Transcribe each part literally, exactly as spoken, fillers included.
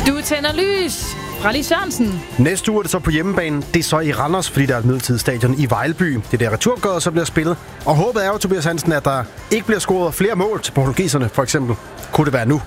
Du tænder lys fra Lis Sørensen. Næste uge er det så på hjemmebane. Det er så i Randers, fordi der er et midlertidigt stadion i Vejlby. Det er der returgået, så bliver spillet. Og håbet er jo, Tobias Hansen, at der ikke bliver scoret flere mål til portugiserne, for eksempel. Kunne det være nu?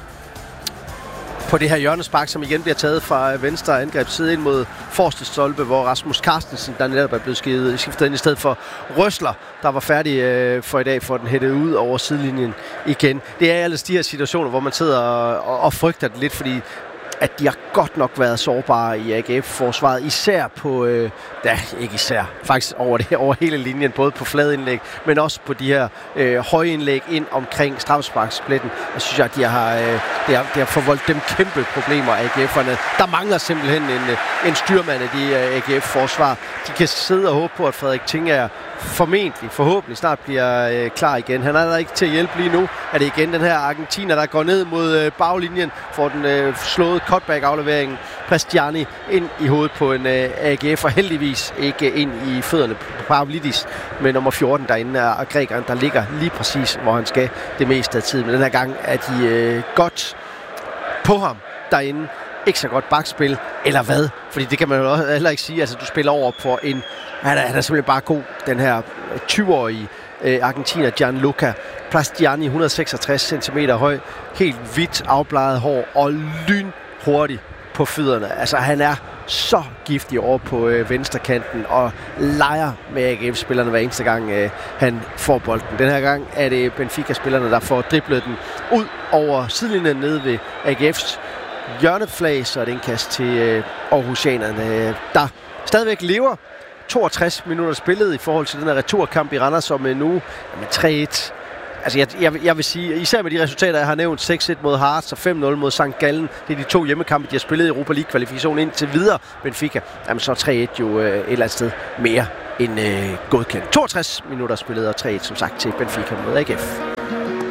På det her hjørnespark, som igen bliver taget fra venstre angreb side ind mod forreste stolpe, hvor Rasmus Carstensen, der netop er blevet skiftet ind i stedet for Røsler, der var færdig øh, for i dag, for den hættet ud over sidelinjen igen. Det er ellers de her situationer, hvor man sidder og, og, og frygter det lidt, fordi at de har godt nok været sårbare i A G F-forsvaret, især på, øh, ja, ikke især, faktisk over, det, over hele linjen, både på fladindlæg, men også på de her øh, højindlæg ind omkring straffesparkspletten. Jeg synes, at de har, øh, det har, det har forvoldt dem kæmpe problemer, A G F'erne. Der mangler simpelthen en, en styrmand af de øh, A G F-forsvar. De kan sidde og håbe på, at Frederik Tinger formentlig, forhåbentlig snart bliver øh, klar igen. Han er der ikke til at hjælpe lige nu. Er det igen den her argentiner, der går ned mod øh, baglinjen, får den øh, slået cutback-afleveringen. Christiani ind i hovedet på en øh, A G F, og heldigvis ikke ind i fødderne på Pavlidis med nummer fjorten derinde, er grækeren, der ligger lige præcis, hvor han skal det meste af tiden. Men den her gang er de øh, godt på ham derinde. Ikke så godt bakspil, eller hvad? Fordi det kan man jo heller ikke sige. Altså, du spiller over på en... Han er, han er simpelthen bare god, den her tyve-årige øh, argentiner Gianluca Plastiani, et hundrede og seksogtres centimeter høj, helt hvidt afbleget hår og lynhurtig på fødderne. Altså, han er så giftig over på øh, venstrekanten og leger med A G F-spillerne hver eneste gang, øh, han får bolden. Den her gang er det Benfica-spillerne, der får driblet den ud over sidelinjen nede ved A G F's hjørneflag, så er det en kast til øh, Aarhusianerne, der stadigvæk lever. toogtres minutter spillet i forhold til den her returkamp i Randers, som nu med tre et. Altså jeg, jeg, jeg vil sige, især med de resultater, jeg har nævnt, seks et mod Hearts og fem nul mod Sankt Gallen, det er de to hjemmekampe, de har spillet i Europa League-kvalifikation indtil videre. Benfica, jamen så tre et jo øh, et eller andet sted mere end øh, godkendt. toogtres minutter spillet og tre et som sagt til Benfica mod A G F.